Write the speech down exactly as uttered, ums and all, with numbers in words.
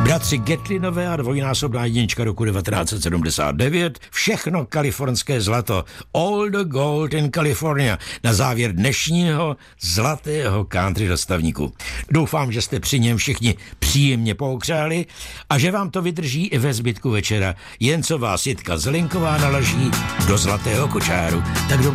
Bratři Gatlinové a dvojnásobná jednička roku devatenáct set sedmdesát devět, všechno kalifornské zlato, all the gold in California, na závěr dnešního zlatého country dostavníku. Doufám, že jste při něm všichni příjemně pookřáli a že vám to vydrží i ve zbytku večera, jen co vás Jitka Zelenková naloží do zlatého kočáru. Tak dobrý